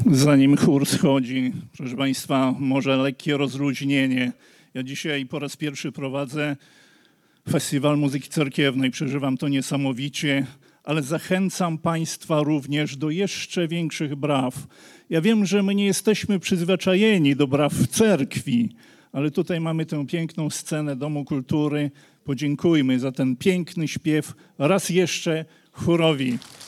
Zanim chór schodzi, proszę Państwa, może lekkie rozluźnienie. Ja dzisiaj po raz pierwszy prowadzę Festiwal Muzyki Cerkiewnej. Przeżywam to niesamowicie, ale zachęcam Państwa również do jeszcze większych braw. Ja wiem, że my nie jesteśmy przyzwyczajeni do braw w cerkwi, ale tutaj mamy tę piękną scenę Domu Kultury. Podziękujmy za ten piękny śpiew raz jeszcze chórowi.